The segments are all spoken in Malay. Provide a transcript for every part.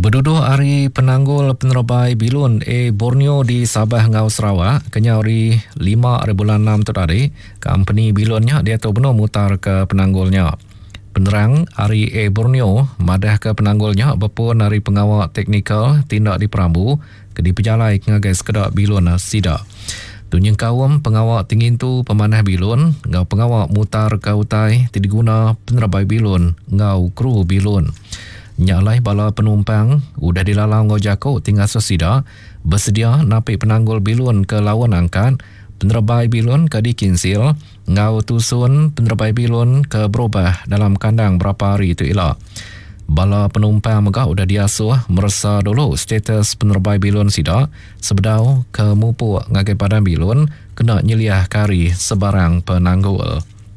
Berduduh hari penanggul penerobai bilun Borneo di Sabah ngau Sarawak kenya hari 5 bulan 6 tu tadi, company bilunnya dia tu benar mutar ke penanggulnya. Penerang hari Borneo madah ke penanggulnya berpun hari pengawal teknikal tindak di Perambu ke di pejalai ngagai sekedak bilun sida. Tunyeng kawam pengawal tingin tu pemanah bilun ngau pengawal mutar ke utai diguna penerobai bilun ngau kru bilun. Nyalai bala penumpang udah dilalang ngojako tinggal sesida bersedia napik penanggul bilun ke lawan angkat, penerobai bilun ke dikinsil, ngau tusun penerobai bilun ke berubah dalam kandang berapa hari itu ilah. Bala penumpang megah udah diasuh merasa dulu status penerobai bilun sida sebedau ke mupuk ngagai padan bilun kena nyeliah kari sebarang penanggul.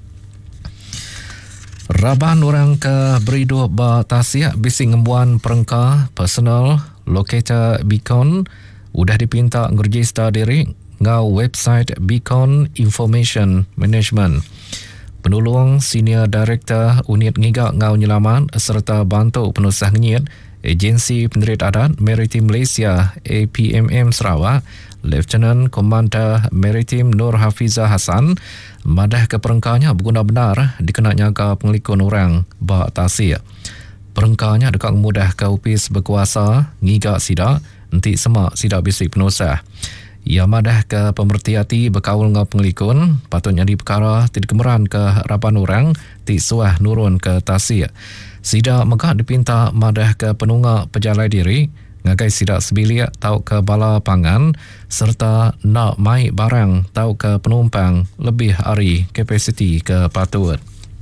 Raban orang ke beriduh batasiak bising ngembuan perengka personal locator Beacon udah dipinta ngerjista diri ngau website Beacon Information Management. Penolong Senior Director Unit Ngigak Ngau Nyelamat serta bantu penusah ngenyit Agensi Penerit Adat Maritim Malaysia APMM Sarawak, Lieutenant Commander Maritim Nur Hafizah Hassan madah ke perengkanya berguna benar dikena nyaga pengelikun orang bak tasir. Perengkanya dekat mudah ke upis berkuasa ngigak sidak nanti semak sidak bisik penusah. Ia madah ke pemerhati berkawal ngau pengelikun patutnya di perkara tidak kemeran ke harapan orang ti suah nurun ke tasir. Sidak megah dipinta madah ke penungak pejalai diri ngagai sidak sebilik tau ke bala pangan serta nak mai barang tau ke penumpang lebih hari kapasiti ke patut.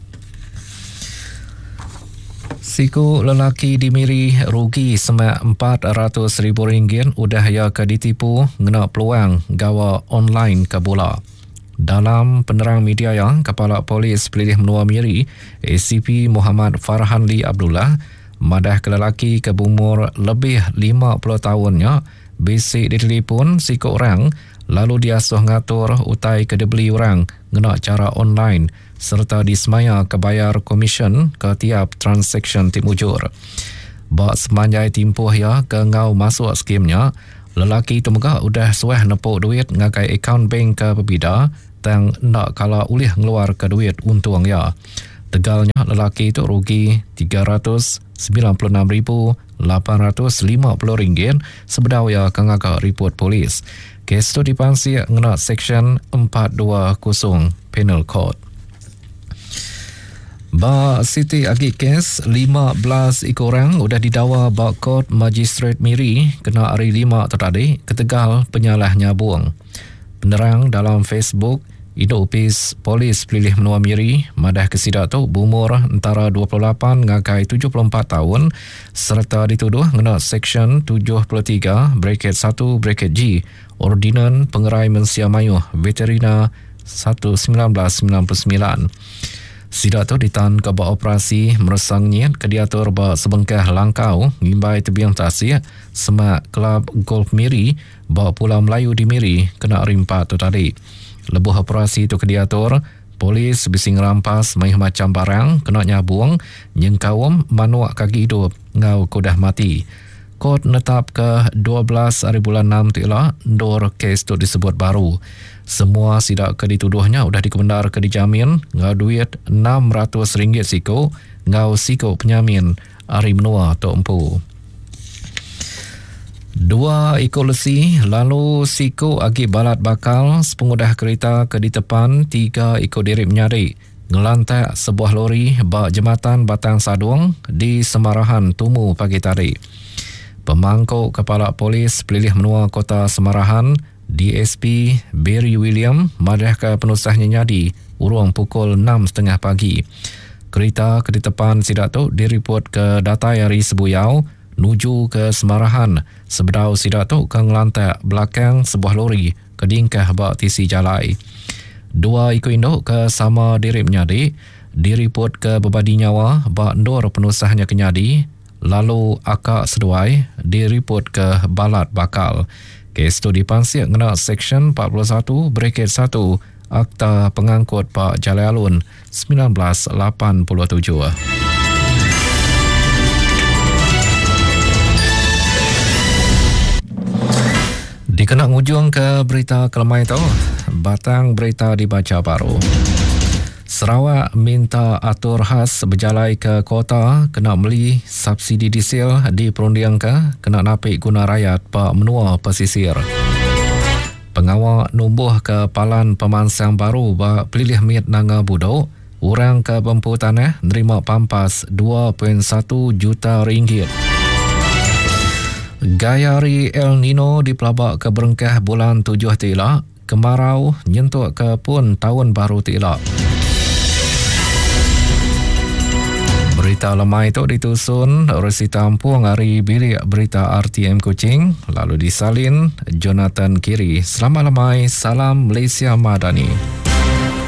Siku lelaki di Miri rugi semak RM400,000 udah ya ke ditipu ngena peluang gawa online ke bola. Dalam penerang media yang Kepala Polis Pelilih Menua Miri ACP Muhammad Farhanli Abdullah madah ke lelaki ke umur lebih 50 tahunnya bisik ditelepon sikut orang lalu diasuh ngatur utai ke dibeli orang ngena cara online serta disemaya ke bayar komisen ke tiap transaksi timujur. Bak semanjai timpuh ya ke ngau masuk skimnya, lelaki itu megah udah suah nepuk duit ngagai akaun bank ke berbida tang nak kala ulih ngeluar ke duit untung ya. Tegalnya lelaki itu rugi RM396,850 sebedau ya kengagak report polis. Kes itu dipansir ngena Seksyen 420 Penal Code. Ba Siti Agi kes 15 orang udah didakwa bak Kod Magistrate Miri kena hari 5 tadi ketegal penyalah nyabung. Penerang dalam Facebook Indo Upis Polis Pelilih Menua Miri madah kesidak tu berumur antara 28 ngagai 74 tahun serta dituduh ngena Seksyen 73 bracket 1 bracket G Ordinan Pengerai Mensia Mayuh Veterina 1999. Sidak tu ditahan ke bak operasi meresang niat ke diatur bak sebengkah langkau ngimbai tebiang tasir semak Kelab Golf Miri bak Pulau Melayu di Miri kena rimpat tu tadi. Lebuh operasi itu ke diatur, polis bising rampas maih macam barang kena nyabung nyengkawam manuak kaki hidup ngau kudah mati. Kod netap ke 12 hari bulan 6 tu ialah ndor kes tu disebut baru. Semua sidak ke dituduhnya udah dikemendar ke dijamin ngau duit RM600 siko ngau siko penyamin hari menua tu empu. 2 ekor lesi lalu siko agi balat bakal sepengudah kereta ke di depan 3 ekor dirip menyari ngelantak sebuah lori bak jembatan Batang Sadung di Semarahan Tumu pagi tadi. Pemangkuk Kepala Polis Pelilih Menua Kota Semarahan DSP Barry William madah ke penusahnya nyadi urung pukul 6.30 pagi. Kereta ke di depan sidak tu diripot ke Datai Hari Sebuyau nuju ke Semarahan sebedau sidak tu ke ngelantak belakang sebuah lori ke dingkah bak tisi jalai. 2 ekor induk ke sama dirip nyadi diripot ke bebadi nyawa bak ndor penusahnya kenyadi lalu akak seduai diripot ke balat bakal. Kes tu dipansir ngena Seksyen 41 bracket 1 Akta Pengangkut Pak Jalai Alun 1987. Kena ngujung ke berita kelemai tu. Batang berita dibaca baru. Sarawak minta atur khas berjalai ke kota kena beli subsidi diesel di perundian ke kena napik guna rakyat pak menua pesisir. Pengawal nubuh ke palan pemansang baru bak pelilih mit nanga budok. Orang ke Bempu Tanah nerima pampas 2.1 juta ringgit. Gayari El Nino dipelabak ke berengkah bulan 7 tilak. Kemarau nyentuk ke pun tahun baru tilak. Berita lemah itu ditusun Resi Tampung hari bilik berita RTM Kuching, lalu disalin Jonathan Kiri. Selamat lemai, salam Malaysia Madani.